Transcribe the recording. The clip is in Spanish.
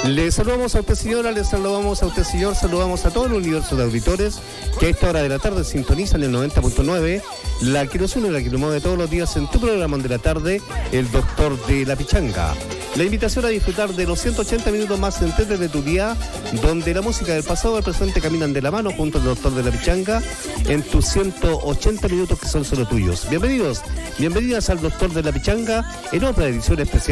Le saludamos a usted, señora, le saludamos a usted, señor, saludamos a todo el universo de auditores que a esta hora de la tarde sintonizan el 90.9, la que nos une, la que nos mueve todos los días en tu programa de la tarde, el Doctor de la Pichanga. La invitación a disfrutar de los 180 minutos más centenares de tu día, donde la música del pasado y el presente caminan de la mano junto al Doctor de la Pichanga en tus 180 minutos que son solo tuyos. Bienvenidos, bienvenidas al Doctor de la Pichanga en otra edición especial